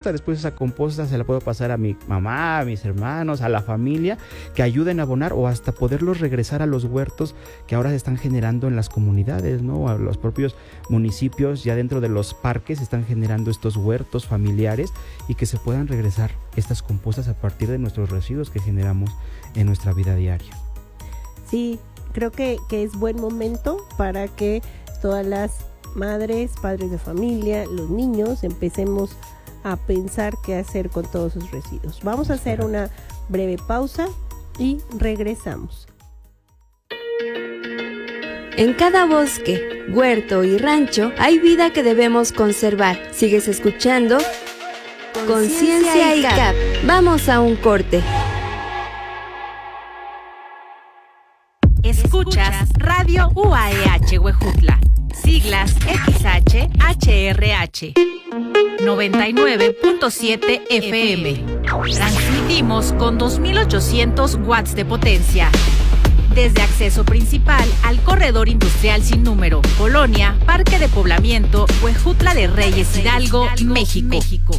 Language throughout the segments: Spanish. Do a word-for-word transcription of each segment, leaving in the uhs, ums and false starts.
composta, después esa composta se la puedo pasar a mi mamá, a mis hermanos, a la familia, que ayuden a abonar o hasta poderlos regresar a los huertos que ahora se están generando en las comunidades, ¿no? A los propios municipios, ya dentro de los parques se están generando estos huertos familiares y que se puedan regresar estas compostas a partir de nuestros residuos que generamos en nuestra vida diaria. Sí, creo que, que es buen momento para que todas las madres, padres de familia, los niños, empecemos a pensar qué hacer con todos sus residuos. Vamos a hacer una breve pausa y regresamos. En cada bosque, huerto y rancho hay vida que debemos conservar. Sigues escuchando Conciencia I C A P. Vamos a un corte. Escuchas Radio U A E H Huejutla, siglas X H H R H, noventa y nueve punto siete F M. Transmitimos con dos mil ochocientos watts de potencia. Desde acceso principal al corredor industrial sin número, Colonia, Parque de Poblamiento, Huejutla de Reyes, Hidalgo, México. México.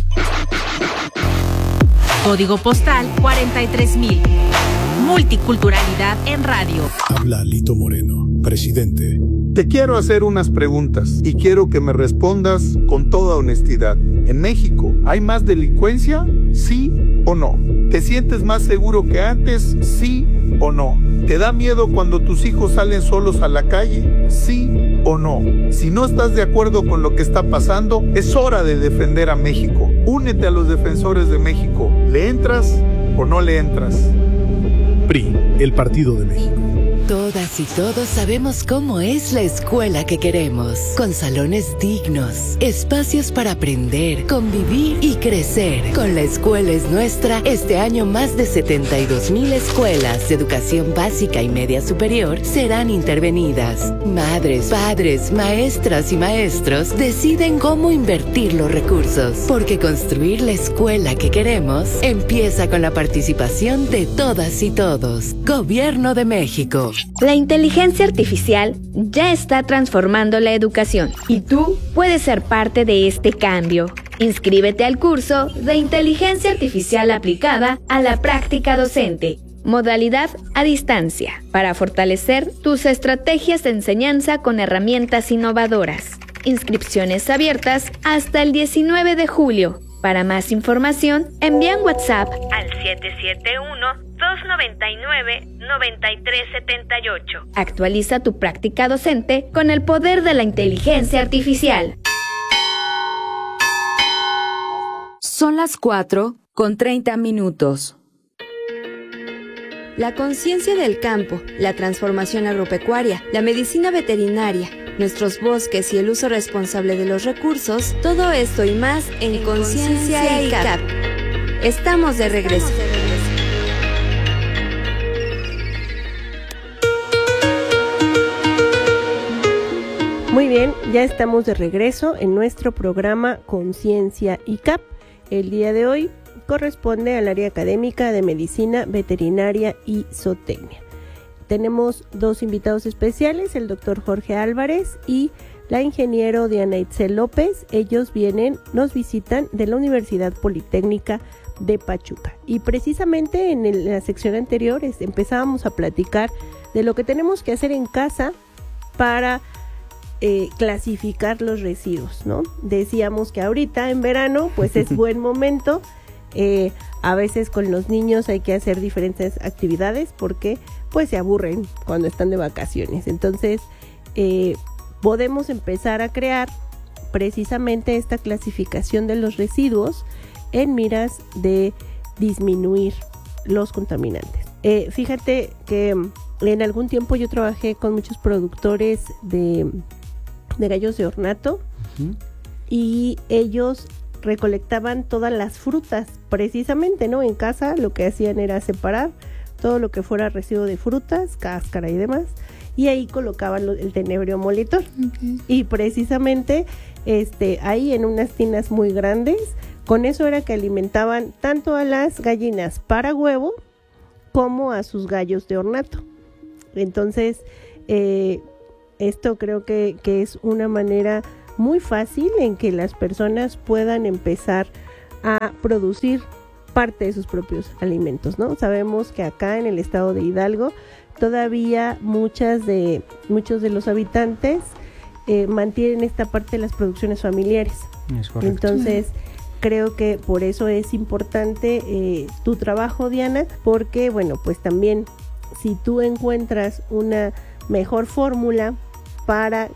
Código postal cuarenta y tres mil. Multiculturalidad en radio. Habla Lito Moreno, presidente. Te quiero hacer unas preguntas y quiero que me respondas con toda honestidad. ¿En México hay más delincuencia? ¿Sí o no? ¿Te sientes más seguro que antes? ¿Sí o no? ¿Te da miedo cuando tus hijos salen solos a la calle? ¿Sí o no? Si no estás de acuerdo con lo que está pasando, es hora de defender a México. Únete a los defensores de México. ¿Le entras o no le entras? P R I, el Partido de México. Todas y todos sabemos cómo es la escuela que queremos, con salones dignos, espacios para aprender, convivir y crecer. Con La Escuela es Nuestra, este año más de setenta y dos mil escuelas de educación básica y media superior serán intervenidas. Madres, padres, maestras y maestros deciden cómo invertir los recursos, porque construir la escuela que queremos empieza con la participación de todas y todos. Gobierno de México. La inteligencia artificial ya está transformando la educación y tú puedes ser parte de este cambio. Inscríbete al curso de Inteligencia Artificial aplicada a la práctica docente, modalidad a distancia, para fortalecer tus estrategias de enseñanza con herramientas innovadoras. Inscripciones abiertas hasta el diecinueve de julio. Para más información, envía un WhatsApp al siete siete uno, dos nueve nueve, nueve tres siete ocho. Actualiza tu práctica docente con el poder de la inteligencia artificial. Son las cuatro con treinta minutos. La conciencia del campo, la transformación agropecuaria, la medicina veterinaria, nuestros bosques y el uso responsable de los recursos, todo esto y más en, en Conciencia I C A P. Estamos de regreso. Muy bien, ya estamos de regreso en nuestro programa Conciencia I C A P. El día de hoy corresponde al área académica de Medicina Veterinaria y Zootecnia. Tenemos dos invitados especiales, el doctor Jorge Álvarez y la ingeniero Diana Itzel López. Ellos vienen, nos visitan de la Universidad Politécnica de Pachuca. Y precisamente en, el, en la sección anterior es, empezábamos a platicar de lo que tenemos que hacer en casa para eh, clasificar los residuos, ¿no? Decíamos que ahorita en verano pues es buen momento. Eh, a veces con los niños hay que hacer diferentes actividades porque pues se aburren cuando están de vacaciones. Entonces eh, podemos empezar a crear precisamente esta clasificación de los residuos en miras de disminuir los contaminantes. Eh, fíjate que en algún tiempo yo trabajé con muchos productores de, de gallos de ornato. Uh-huh. Y ellos recolectaban todas las frutas, precisamente, ¿no? En casa lo que hacían era separar todo lo que fuera residuo de frutas, cáscara y demás, y ahí colocaban lo, el tenebrio molitor. Okay. Y precisamente este ahí en unas tinas muy grandes, con eso era que alimentaban tanto a las gallinas para huevo como a sus gallos de ornato. Entonces, eh, esto creo que, que es una manera muy fácil en que las personas puedan empezar a producir parte de sus propios alimentos, ¿no? Sabemos que acá en el estado de Hidalgo todavía muchas de, muchos de los habitantes eh, mantienen esta parte de las producciones familiares. Es correcto. Entonces, creo que por eso es importante eh, tu trabajo, Diana, porque, bueno, pues también si tú encuentras una mejor fórmula para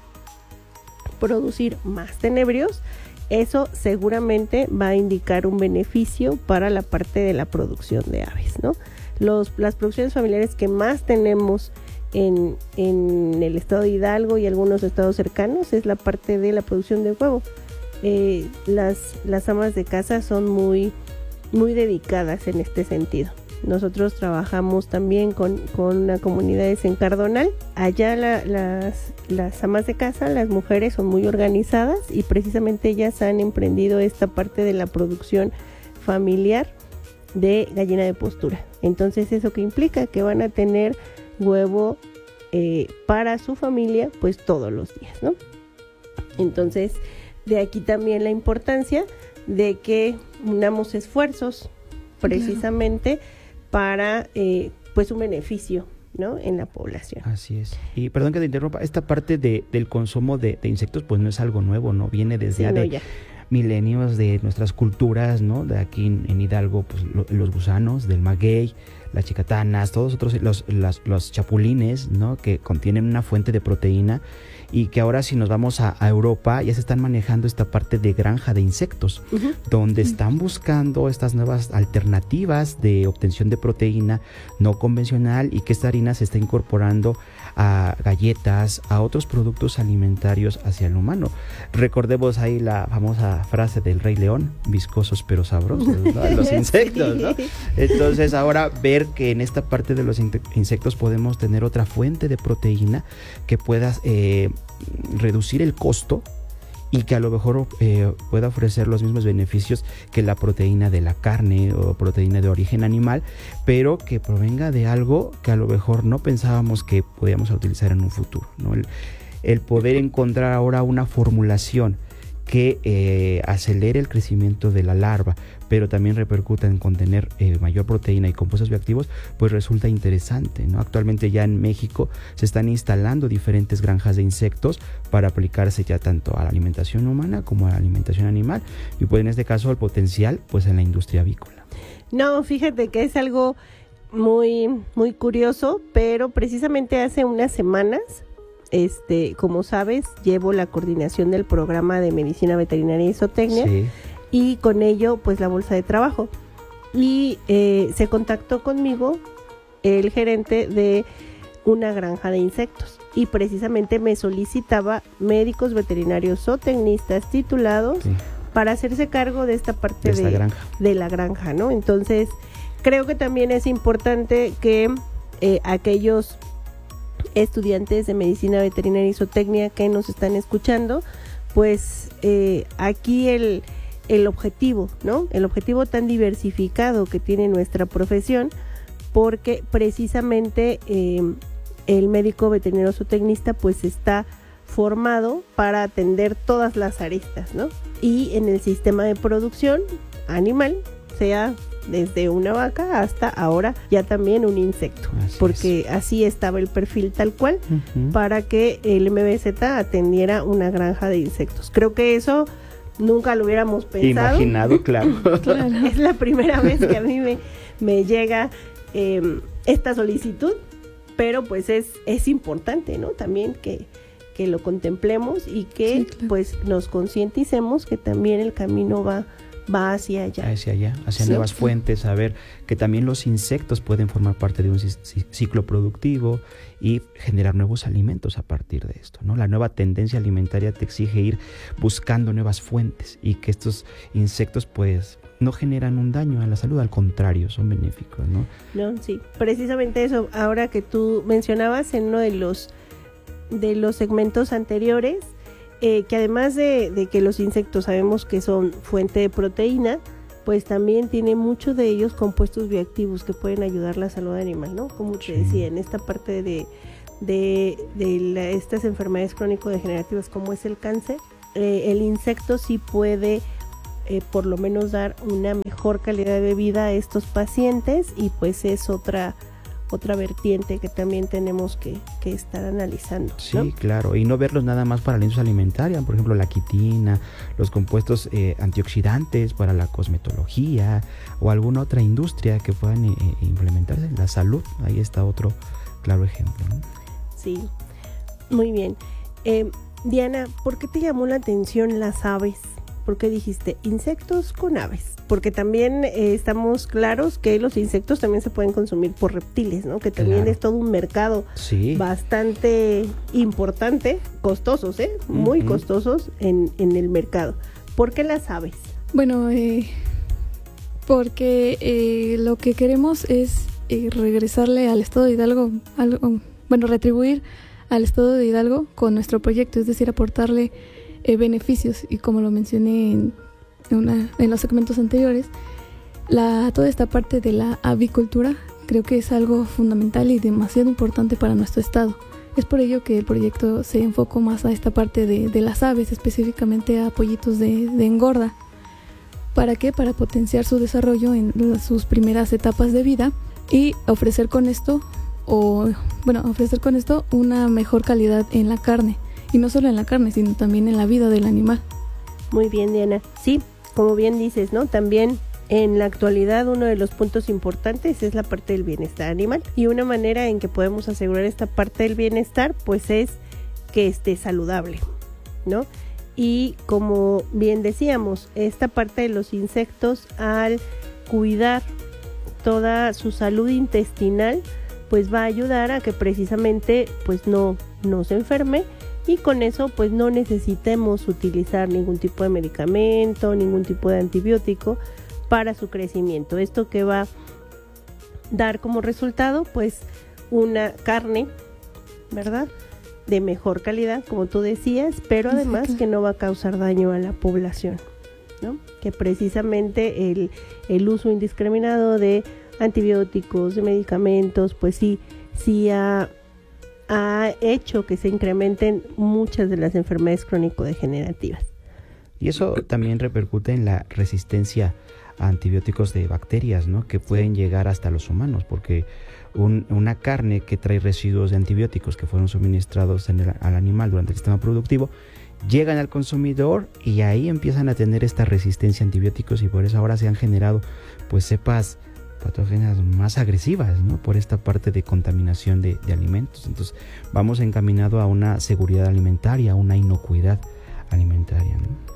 producir más tenebrios, eso seguramente va a indicar un beneficio para la parte de la producción de aves, ¿no? Los, las producciones familiares que más tenemos en, en el estado de Hidalgo y algunos estados cercanos es la parte de la producción de huevo. Eh, las, las amas de casa son muy, muy dedicadas en este sentido. Nosotros trabajamos también con, con una comunidades en Cardonal. Allá la, las, las amas de casa, las mujeres son muy organizadas y precisamente ellas han emprendido esta parte de la producción familiar de gallina de postura. Entonces, ¿eso qué implica? Que van a tener huevo eh, para su familia pues todos los días, ¿no? Entonces, de aquí también la importancia de que unamos esfuerzos precisamente para eh, pues un beneficio, ¿no? En la población. Así es. Y perdón que te interrumpa, esta parte de, del consumo de, de insectos pues no es algo nuevo, ¿no? Viene desde Sí, ya no, de ya. milenios de nuestras culturas, ¿no? De aquí en, en Hidalgo, pues lo, los gusanos, del maguey, las chicatanas, todos otros, los, los, los chapulines, ¿no? Que contienen una fuente de proteína y que ahora si nos vamos a, a Europa ya se están manejando esta parte de granja de insectos, uh-huh. donde uh-huh. están buscando estas nuevas alternativas de obtención de proteína no convencional y que esta harina se está incorporando a galletas, a otros productos alimentarios hacia el humano. Recordemos ahí la famosa frase del Rey León, viscosos pero sabrosos, ¿no? Los insectos, ¿no? Entonces ahora ver que en esta parte de los insectos podemos tener otra fuente de proteína que pueda eh, reducir el costo y que a lo mejor eh, pueda ofrecer los mismos beneficios que la proteína de la carne o proteína de origen animal, pero que provenga de algo que a lo mejor no pensábamos que podíamos utilizar en un futuro, ¿no? El, el poder encontrar ahora una formulación que eh, acelere el crecimiento de la larva, pero también repercuta en contener eh, mayor proteína y compuestos bioactivos, pues resulta interesante, ¿no? Actualmente ya en México se están instalando diferentes granjas de insectos para aplicarse ya tanto a la alimentación humana como a la alimentación animal, y pues en este caso el potencial pues en la industria avícola. No, fíjate que es algo muy, muy curioso, pero precisamente hace unas semanas, Este, como sabes, llevo la coordinación del programa de medicina veterinaria y zootecnia, sí. y con ello, pues la bolsa de trabajo. Y eh, se contactó conmigo el gerente de una granja de insectos y precisamente me solicitaba médicos veterinarios zootecnistas titulados sí. para hacerse cargo de esta parte de, de, granja. de la granja, ¿no? Entonces, creo que también es importante que eh, aquellos estudiantes de medicina veterinaria y zootecnia que nos están escuchando, pues eh, aquí el, el objetivo, ¿no? El objetivo tan diversificado que tiene nuestra profesión, porque precisamente eh, el médico veterinario zootecnista pues está formado para atender todas las aristas, ¿no? Y en el sistema de producción animal, sea desde una vaca hasta ahora ya también un insecto, así porque es. Así estaba el perfil tal cual, uh-huh. para que el M B Z atendiera una granja de insectos. Creo que eso nunca lo hubiéramos pensado. Imaginado, claro. claro. Es la primera vez que a mí me, me llega eh, esta solicitud, pero pues es, es importante, ¿no? También que, que lo contemplemos y que sí, claro. pues nos concienticemos que también el camino va va hacia allá. Hacia allá, hacia sí, nuevas sí. fuentes, saber que también los insectos pueden formar parte de un ciclo productivo y generar nuevos alimentos a partir de esto, ¿no? La nueva tendencia alimentaria te exige ir buscando nuevas fuentes y que estos insectos pues no generan un daño a la salud, al contrario, son benéficos, ¿no? No, sí, precisamente eso, ahora que tú mencionabas en uno de los de los segmentos anteriores, Eh, que además de, de que los insectos sabemos que son fuente de proteína, pues también tiene muchos de ellos compuestos bioactivos que pueden ayudar a la salud animal, ¿no? Como te sí. decía, en esta parte de, de, de la, estas enfermedades crónico-degenerativas como es el cáncer, eh, el insecto sí puede eh, por lo menos dar una mejor calidad de vida a estos pacientes, y pues es otra otra vertiente que también tenemos que, que estar analizando, ¿no? Sí, claro, y no verlos nada más para la industria alimentaria, por ejemplo la quitina, los compuestos eh, antioxidantes para la cosmetología o alguna otra industria que puedan eh, implementarse en la salud. Ahí está otro claro ejemplo, ¿no? Sí, muy bien. Eh, Diana, ¿por qué te llamó la atención las aves? ¿Por qué dijiste insectos con aves? Porque también eh, estamos claros que los insectos también se pueden consumir por reptiles, ¿no? Que también Claro. es todo un mercado Sí. bastante importante, costosos, ¿eh? Muy Ujú. costosos en, en el mercado. ¿Por qué las aves? Bueno, eh, porque eh, lo que queremos es eh, regresarle al estado de Hidalgo, algo, bueno, retribuir al estado de Hidalgo con nuestro proyecto, es decir, aportarle eh, beneficios, y como lo mencioné en, en, una, en los segmentos anteriores, la, toda esta parte de la avicultura creo que es algo fundamental y demasiado importante para nuestro estado. Es por ello que el proyecto se enfocó más a esta parte de, de las aves, específicamente a pollitos de, de engorda. ¿Para qué? Para potenciar su desarrollo en sus primeras etapas de vida y ofrecer con esto, o bueno, ofrecer con esto una mejor calidad en la carne. Y no solo en la carne, sino también en la vida del animal. Muy bien, Diana. Sí, como bien dices, ¿no? También en la actualidad uno de los puntos importantes es la parte del bienestar animal. Y una manera en que podemos asegurar esta parte del bienestar, pues es que esté saludable, ¿no? Y como bien decíamos, esta parte de los insectos, al cuidar toda su salud intestinal, pues va a ayudar a que precisamente pues no, no se enferme, y con eso pues no necesitemos utilizar ningún tipo de medicamento, ningún tipo de antibiótico para su crecimiento. Esto que va a dar como resultado pues una carne, ¿verdad?, de mejor calidad, como tú decías, pero además que no va a causar daño a la población, ¿no? Que precisamente el, el uso indiscriminado de antibióticos, de medicamentos, pues sí, sí ha, ha hecho que se incrementen muchas de las enfermedades crónico-degenerativas. Y eso también repercute en la resistencia a antibióticos de bacterias, ¿no? Que pueden llegar hasta los humanos, porque un, una carne que trae residuos de antibióticos que fueron suministrados en el, al animal durante el sistema productivo, llegan al consumidor y ahí empiezan a tener esta resistencia a antibióticos, y por eso ahora se han generado pues cepas patógenas más agresivas, ¿no? Por esta parte de contaminación de, de alimentos. Entonces vamos encaminado a una seguridad alimentaria, a una inocuidad alimentaria, ¿no?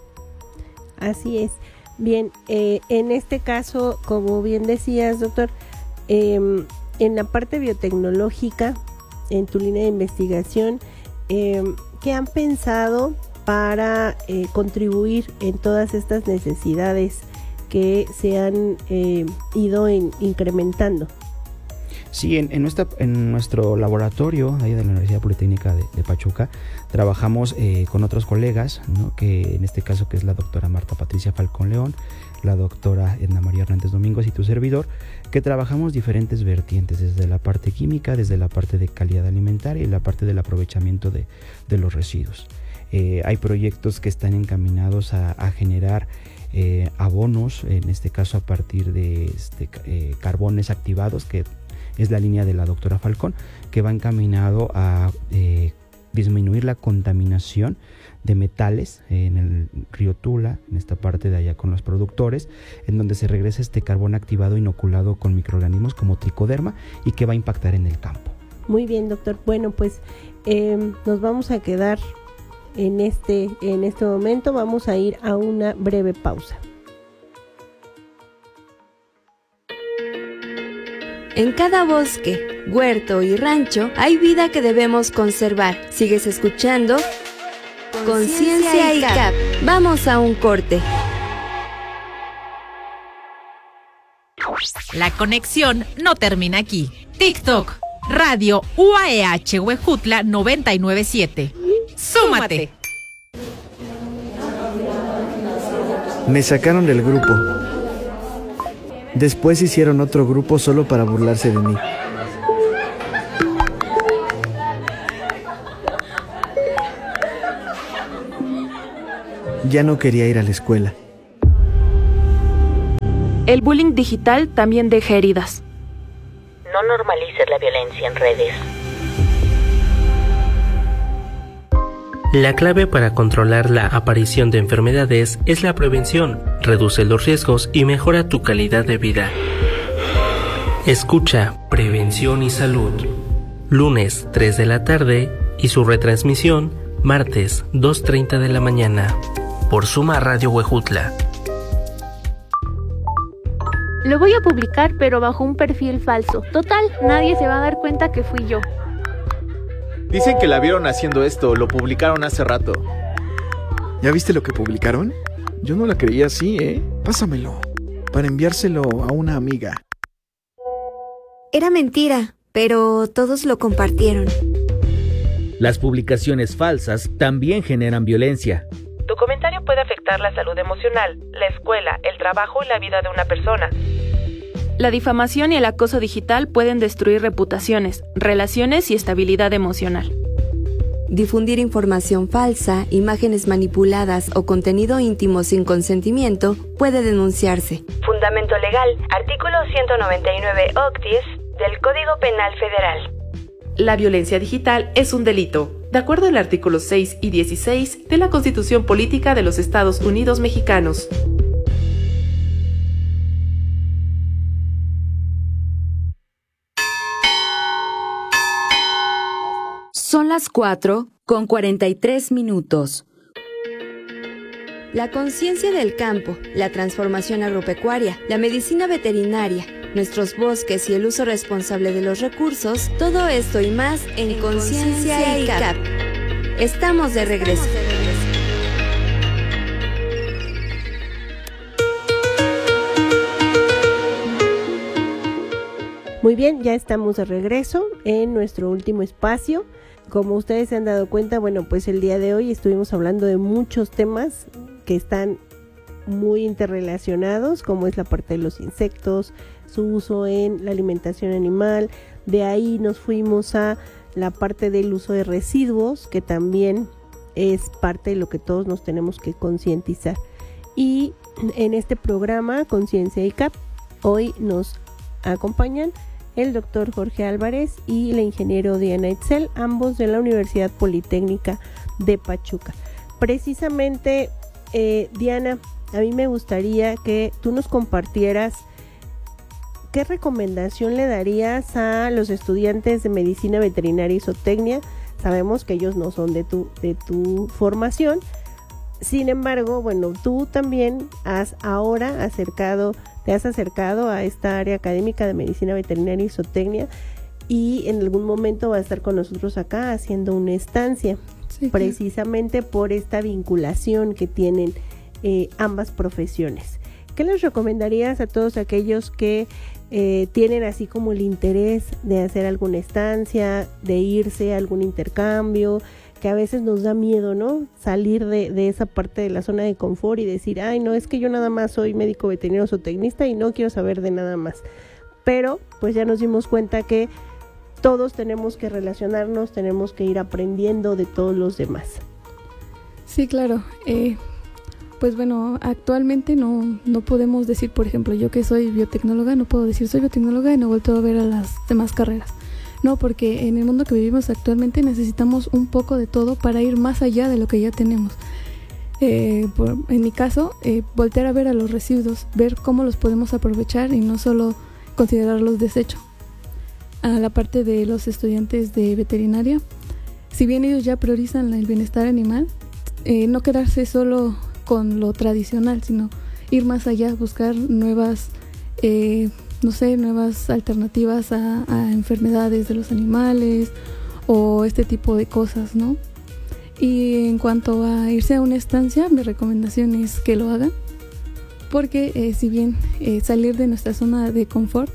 Así es. Bien, eh, en este caso, como bien decías, doctor, eh, en la parte biotecnológica, en tu línea de investigación, eh, ¿qué han pensado para eh, contribuir en todas estas necesidades que se han eh, ido en, incrementando? Sí, en, en, nuestra, en nuestro laboratorio ahí de la Universidad Politécnica de, de Pachuca trabajamos eh, con otros colegas, ¿no? Que en este caso que es la doctora Marta Patricia Falcón León, la doctora Edna María Hernández Domingos y tu servidor, que trabajamos diferentes vertientes, desde la parte química, desde la parte de calidad alimentaria y la parte del aprovechamiento de, de los residuos. Eh, hay proyectos que están encaminados a, a generar eh, abonos, en este caso a partir de este, eh, carbones activados, que es la línea de la doctora Falcón, que va encaminado a eh, disminuir la contaminación de metales en el río Tula, en esta parte de allá con los productores, en donde se regresa este carbón activado inoculado con microorganismos como tricoderma y que va a impactar en el campo. Muy bien, doctor. Bueno, pues eh, nos vamos a quedar en este, en este momento. Vamos a ir a una breve pausa. En cada bosque, huerto y rancho hay vida que debemos conservar. Sigues escuchando Conciencia I C A P. Vamos a un corte. La conexión no termina aquí. TikTok, Radio U A E H Huejutla noventa y nueve punto siete. ¡Súmate! Me sacaron del grupo. Después hicieron otro grupo solo para burlarse de mí. Ya no quería ir a la escuela. el bullying digital también deja heridas. No normalices la violencia en redes. La clave para controlar la aparición de enfermedades es la prevención, reduce los riesgos y mejora tu calidad de vida. Escucha Prevención y Salud, lunes tres de la tarde y su retransmisión martes dos treinta de la mañana, por Suma Radio Huejutla. Lo voy a publicar, pero bajo un perfil falso. Total, nadie se va a dar cuenta que fui yo. Dicen que la vieron haciendo esto, lo publicaron hace rato. ¿Ya viste lo que publicaron? Yo no la creía así, ¿eh? Pásamelo, para enviárselo a una amiga. Era mentira, pero todos lo compartieron. Las publicaciones falsas también generan violencia. Tu comentario puede afectar la salud emocional, la escuela, el trabajo y la vida de una persona. La difamación y el acoso digital pueden destruir reputaciones, relaciones y estabilidad emocional. Difundir información falsa, imágenes manipuladas o contenido íntimo sin consentimiento puede denunciarse. Fundamento legal, artículo ciento noventa y nueve octies del Código Penal Federal. La violencia digital es un delito, de acuerdo al artículo seis y dieciséis de la Constitución Política de los Estados Unidos Mexicanos. Son las cuatro con cuarenta y tres minutos. La conciencia del campo, la transformación agropecuaria, la medicina veterinaria, nuestros bosques y el uso responsable de los recursos, todo esto y más en, en Conciencia y C A P. Estamos de regreso. Muy bien, ya estamos de regreso en nuestro último espacio. Como ustedes se han dado cuenta, bueno, pues el día de hoy estuvimos hablando de muchos temas que están muy interrelacionados, como es la parte de los insectos, su uso en la alimentación animal. De ahí nos fuimos a la parte del uso de residuos, que también es parte de lo que todos nos tenemos que concientizar. Y en este programa Conciencia y C A P, hoy nos acompañan el doctor Jorge Álvarez y el ingeniero Diana Itzel, ambos de la Universidad Politécnica de Pachuca. Precisamente, eh, Diana, a mí me gustaría que tú nos compartieras qué recomendación le darías a los estudiantes de medicina veterinaria y zootecnia. Sabemos que ellos no son de tu, de tu formación. Sin embargo, bueno, tú también has ahora acercado, te has acercado a esta área académica de medicina veterinaria y zootecnia, y en algún momento va a estar con nosotros acá haciendo una estancia, sí, precisamente por esta vinculación que tienen eh, ambas profesiones. ¿Qué les recomendarías a todos aquellos que eh, tienen así como el interés de hacer alguna estancia, de irse a algún intercambio, que a veces nos da miedo, ¿no? Salir de, de esa parte de la zona de confort y decir, ay, no, es que yo nada más soy médico veterinario zootecnista y no quiero saber de nada más. Pero pues ya nos dimos cuenta que todos tenemos que relacionarnos, tenemos que ir aprendiendo de todos los demás. Sí, claro. Eh, pues bueno, actualmente no, no podemos decir, por ejemplo, yo que soy biotecnóloga, no puedo decir soy biotecnóloga y no vuelto a ver a las demás carreras. No, porque en el mundo que vivimos actualmente necesitamos un poco de todo para ir más allá de lo que ya tenemos. Eh, por, en mi caso, eh, voltear a ver a los residuos, ver cómo los podemos aprovechar y no solo considerarlos desecho. A la parte de los estudiantes de veterinaria, si bien ellos ya priorizan el bienestar animal, eh, no quedarse solo con lo tradicional, sino ir más allá, buscar nuevas eh, no sé, nuevas alternativas a, a enfermedades de los animales o este tipo de cosas, ¿no? Y en cuanto a irse a una estancia, mi recomendación es que lo hagan, porque eh, si bien eh, salir de nuestra zona de confort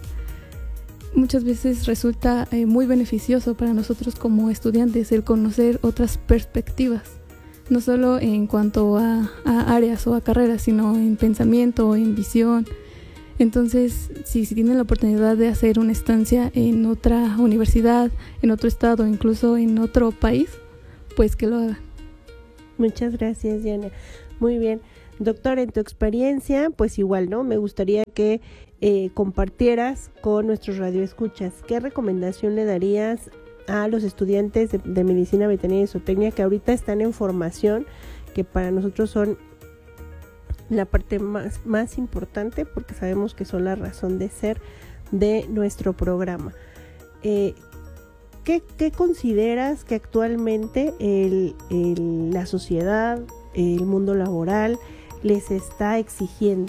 muchas veces resulta eh, muy beneficioso para nosotros como estudiantes el conocer otras perspectivas, no solo en cuanto a, a áreas o a carreras, sino en pensamiento, en visión. Entonces, si, si tienen la oportunidad de hacer una estancia en otra universidad, en otro estado, incluso en otro país, pues que lo hagan. Muchas gracias, Diana. Muy bien. Doctor, en tu experiencia, pues igual, ¿no? Me gustaría que eh, compartieras con nuestros radioescuchas, ¿qué recomendación le darías a los estudiantes de, de medicina veterinaria y zootecnia que ahorita están en formación, que para nosotros son la parte más, más importante, porque sabemos que son la razón de ser de nuestro programa? Eh, ¿qué, ¿Qué consideras que actualmente el, el, la sociedad, el mundo laboral les está exigiendo?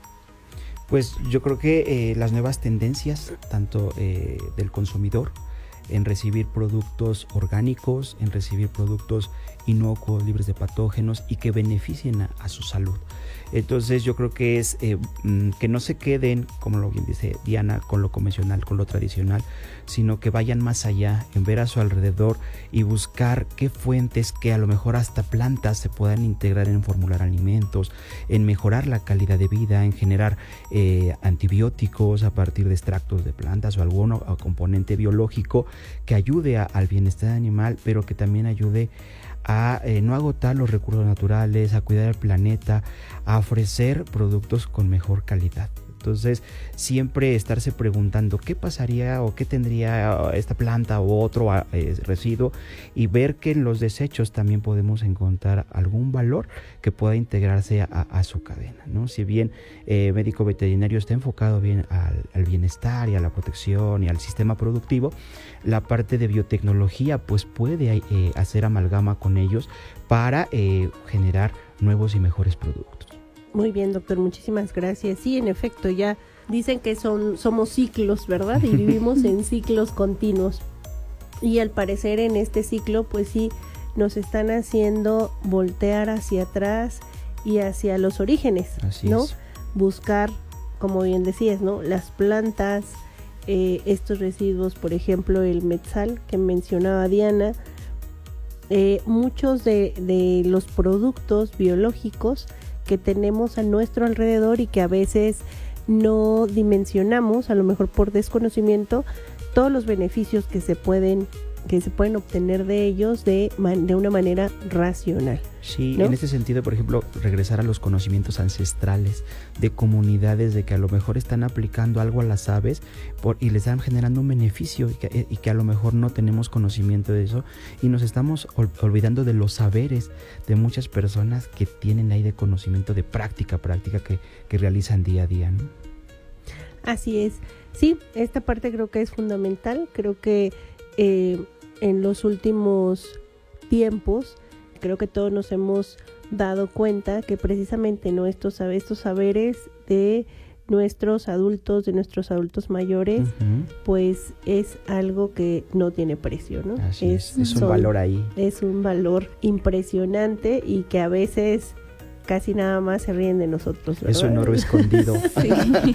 Pues yo creo que eh, las nuevas tendencias, tanto eh, del consumidor, en recibir productos orgánicos, en recibir productos inocuos, libres de patógenos y que beneficien a, a su salud. Entonces yo creo que es eh, que no se queden, como lo bien dice Diana, con lo convencional, con lo tradicional, sino que vayan más allá, en ver a su alrededor y buscar qué fuentes, que a lo mejor hasta plantas se puedan integrar en formular alimentos, en mejorar la calidad de vida, en generar eh, antibióticos a partir de extractos de plantas o algún o componente biológico que ayude a, al bienestar animal, pero que también ayude a eh, no agotar los recursos naturales, a cuidar el planeta, a ofrecer productos con mejor calidad. Entonces, siempre estarse preguntando qué pasaría o qué tendría esta planta u otro eh, residuo, y ver que en los desechos también podemos encontrar algún valor que pueda integrarse a, a su cadena, ¿no? Si bien eh, médico veterinario está enfocado bien al, al bienestar y a la protección y al sistema productivo, la parte de biotecnología pues puede eh, hacer amalgama con ellos para eh, generar nuevos y mejores productos. Muy bien, doctor, muchísimas gracias. Sí, en efecto, ya dicen que son somos ciclos, ¿verdad? Y vivimos en ciclos continuos. Y al parecer en este ciclo, pues sí, nos están haciendo voltear hacia atrás y hacia los orígenes, Así ¿no? Es. Buscar, como bien decías, ¿no? Las plantas, eh, estos residuos, por ejemplo, el metzal que mencionaba Diana, eh, muchos de, de los productos biológicos que tenemos a nuestro alrededor y que a veces no dimensionamos, a lo mejor por desconocimiento, todos los beneficios que se pueden que se pueden obtener de ellos de, man, de una manera racional. Sí, ¿no? En ese sentido, por ejemplo, regresar a los conocimientos ancestrales de comunidades de que a lo mejor están aplicando algo a las aves por, y les están generando un beneficio y que, y que a lo mejor no tenemos conocimiento de eso y nos estamos ol, olvidando de los saberes de muchas personas que tienen ahí de conocimiento de práctica, práctica que, que realizan día a día, ¿no? Así es. Sí, esta parte creo que es fundamental. Creo que eh, en los últimos tiempos creo que todos nos hemos dado cuenta que precisamente ¿no? estos, estos saberes de nuestros adultos, de nuestros adultos mayores, uh-huh. pues es algo que no tiene precio, ¿no? Así es, es, es un son, valor ahí. Es un valor impresionante y que a veces casi nada más se ríen de nosotros, ¿verdad? Es un oro escondido. Sí,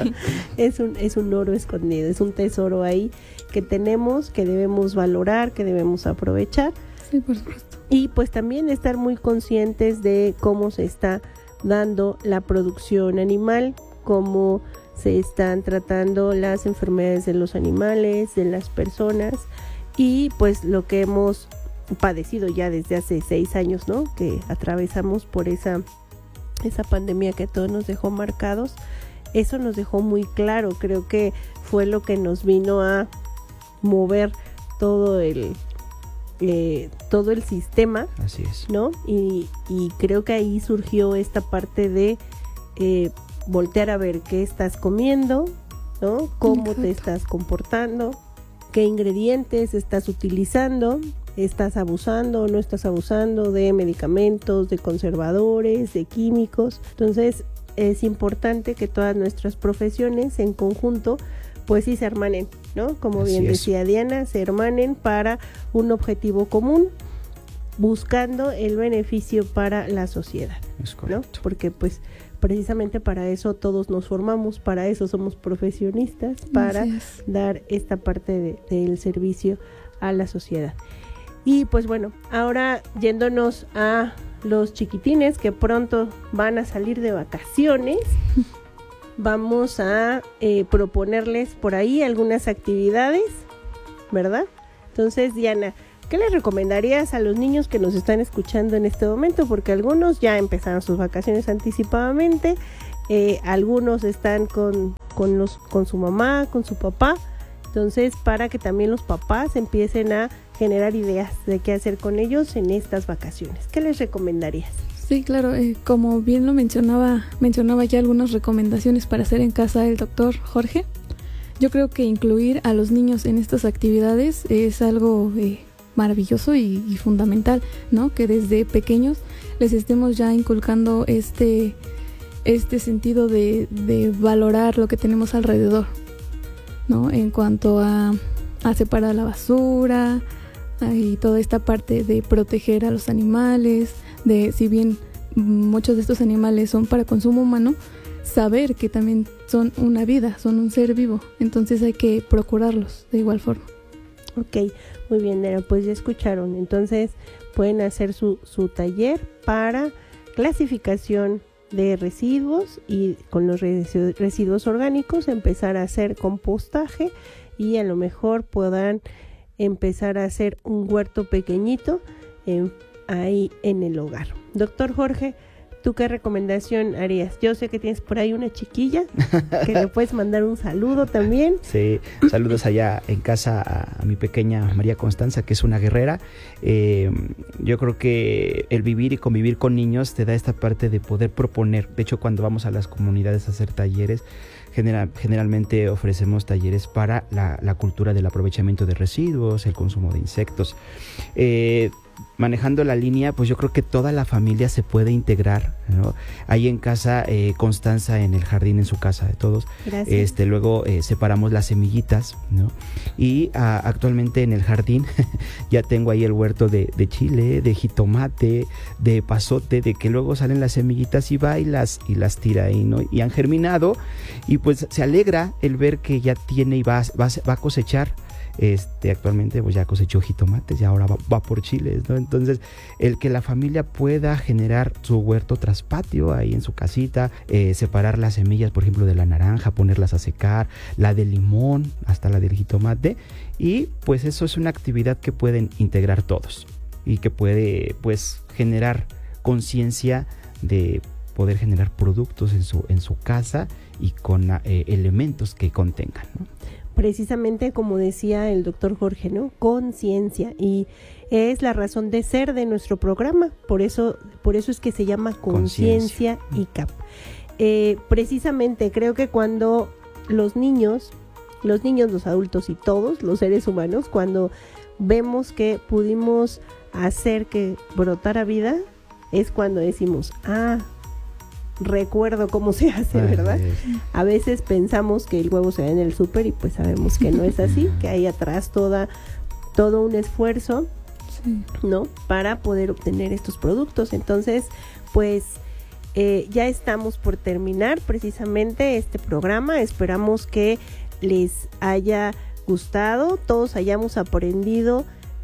es un, es un oro escondido, es un tesoro ahí que tenemos, que debemos valorar, que debemos aprovechar. Sí, por supuesto. Y pues también estar muy conscientes de cómo se está dando la producción animal, cómo se están tratando las enfermedades de los animales, de las personas, y pues lo que hemos padecido ya desde hace seis años, ¿no? Que atravesamos por esa, esa pandemia que a todos nos dejó marcados. Eso nos dejó muy claro, creo que fue lo que nos vino a mover todo el Eh, todo el sistema. Así es, ¿no? Y, y creo que ahí surgió esta parte de eh, voltear a ver qué estás comiendo, ¿no? Cómo Exacto. te estás comportando, qué ingredientes estás utilizando, estás abusando o no estás abusando de medicamentos, de conservadores, de químicos. Entonces es importante que todas nuestras profesiones en conjunto pues sí se hermanen, ¿no? Como Así bien es. decía Diana, se hermanen para un objetivo común, buscando el beneficio para la sociedad, es correcto. ¿no? Porque pues precisamente para eso todos nos formamos, para eso somos profesionistas, para dar esta parte de, del servicio a la sociedad. Y pues bueno, ahora yéndonos a los chiquitines que pronto van a salir de vacaciones, vamos a eh, proponerles por ahí algunas actividades, ¿verdad? Entonces, Diana, ¿qué les recomendarías a los niños que nos están escuchando en este momento? Porque algunos ya empezaron sus vacaciones anticipadamente, eh, algunos están con, con, los, con su mamá, con su papá. Entonces, para que también los papás empiecen a generar ideas de qué hacer con ellos en estas vacaciones. ¿Qué les recomendarías? Sí, claro, eh, como bien lo mencionaba, mencionaba ya algunas recomendaciones para hacer en casa el doctor Jorge. Yo creo que incluir a los niños en estas actividades es algo eh, maravilloso y, y fundamental, ¿no? Que desde pequeños les estemos ya inculcando este, este sentido de, de valorar lo que tenemos alrededor, ¿no? En cuanto a, a separar la basura y toda esta parte de proteger a los animales, de si bien muchos de estos animales son para consumo humano, saber que también son una vida, son un ser vivo, entonces hay que procurarlos de igual forma. Ok, muy bien, Nera, pues ya escucharon, entonces pueden hacer su, su taller para clasificación de residuos y con los residuos orgánicos empezar a hacer compostaje y a lo mejor puedan empezar a hacer un huerto pequeñito en, ahí en el hogar. Doctor Jorge, ¿tú qué recomendación harías? Yo sé que tienes por ahí una chiquilla que le puedes mandar un saludo también. Sí, saludos allá en casa a, a mi pequeña María Constanza, que es una guerrera. Eh, yo creo que el vivir y convivir con niños te da esta parte de poder proponer. De hecho, cuando vamos a las comunidades a hacer talleres, general, generalmente ofrecemos talleres para la, la cultura del aprovechamiento de residuos, el consumo de insectos. Eh, manejando la línea, pues yo creo que toda la familia se puede integrar, ¿no? Ahí en casa, eh, Constanza en el jardín, en su casa de todos. Gracias. Este, luego eh, separamos las semillitas, ¿no? Y a, actualmente en el jardín ya tengo ahí el huerto de, de chile, de jitomate, de pasote, de que luego salen las semillitas y va y las, y las tira ahí, ¿no? Y han germinado y pues se alegra el ver que ya tiene y va, va, va a cosechar. Este, actualmente pues ya cosechó jitomates y ahora va, va por chiles, ¿no? Entonces, el que la familia pueda generar su huerto tras patio ahí en su casita, eh, separar las semillas, por ejemplo, de la naranja, ponerlas a secar, la de limón, hasta la del jitomate, y pues eso es una actividad que pueden integrar todos y que puede pues generar conciencia de poder generar productos en su, en su casa y con eh, elementos que contengan, ¿no? Precisamente como decía el doctor Jorge, ¿no? Conciencia, y es la razón de ser de nuestro programa, por eso, por eso es que se llama Conciencia I C A P. Eh, precisamente creo que cuando los niños, los niños, los adultos y todos los seres humanos, cuando vemos que pudimos hacer que brotara vida, es cuando decimos, ah, recuerdo cómo se hace, ¿verdad? A veces pensamos que el huevo se da en el súper y pues sabemos que no es así, que hay atrás toda, todo un esfuerzo, sí, ¿no? Para poder obtener estos productos. Entonces, pues eh, ya estamos por terminar precisamente este programa. Esperamos que les haya gustado, todos hayamos aprendido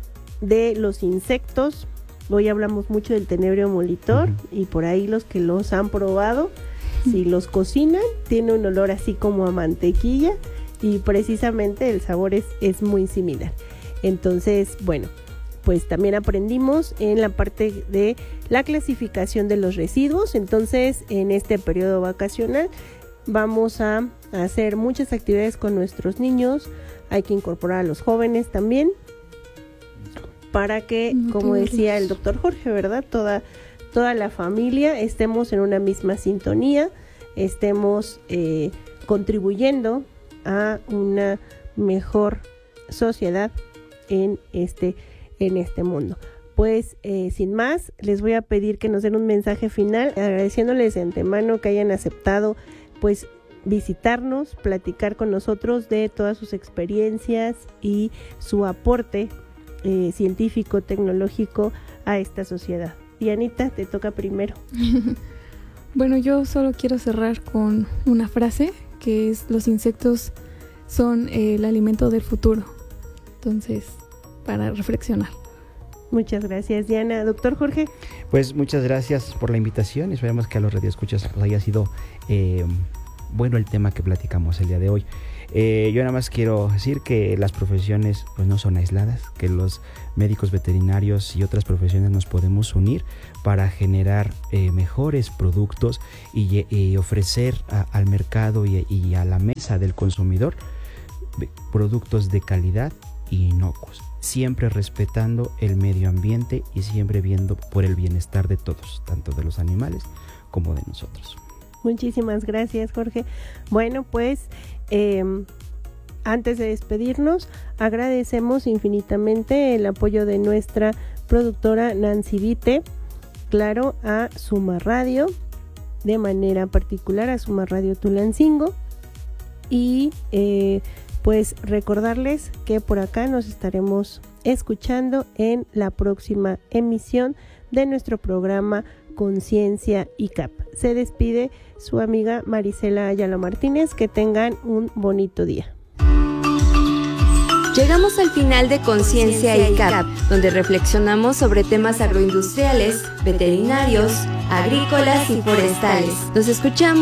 de los insectos. Hoy hablamos mucho del tenebrio molitor, uh-huh, y por ahí los que los han probado, si los cocinan, tiene un olor así como a mantequilla y precisamente el sabor es, es muy similar. Entonces, bueno, pues también aprendimos en la parte de la clasificación de los residuos. Entonces, en este periodo vacacional vamos a hacer muchas actividades con nuestros niños. Hay que incorporar a los jóvenes también, para que, como decía el doctor Jorge, ¿verdad? Toda, toda la familia estemos en una misma sintonía, estemos eh, contribuyendo a una mejor sociedad en este, en este mundo. Pues, eh, sin más, les voy a pedir que nos den un mensaje final, agradeciéndoles de antemano que hayan aceptado, pues, visitarnos, platicar con nosotros de todas sus experiencias y su aporte Eh, científico, tecnológico a esta sociedad. Dianita, te toca primero. Bueno, yo solo quiero cerrar con una frase que es: los insectos son eh, el alimento del futuro. Entonces, para reflexionar. Muchas gracias, Diana. Doctor Jorge. Pues muchas gracias por la invitación y esperamos que a los radioescuchas les haya sido eh, bueno el tema que platicamos el día de hoy. Eh, yo nada más quiero decir que las profesiones pues no son aisladas, que los médicos veterinarios y otras profesiones nos podemos unir para generar eh, mejores productos y, y ofrecer a, al mercado y, y a la mesa del consumidor productos de calidad y inocuos, siempre respetando el medio ambiente y siempre viendo por el bienestar de todos, tanto de los animales como de nosotros. Muchísimas gracias, Jorge. Bueno, pues eh, antes de despedirnos, agradecemos infinitamente el apoyo de nuestra productora Nancy Vite, claro, a Suma Radio, de manera particular a Suma Radio Tulancingo, y eh, pues recordarles que por acá nos estaremos escuchando en la próxima emisión de nuestro programa Conciencia I C A P. Se despide su amiga Marisela Ayala Martínez. Que tengan un bonito día. Llegamos al final de Conciencia I C A P, donde reflexionamos sobre temas agroindustriales, veterinarios, agrícolas y forestales. Nos escuchamos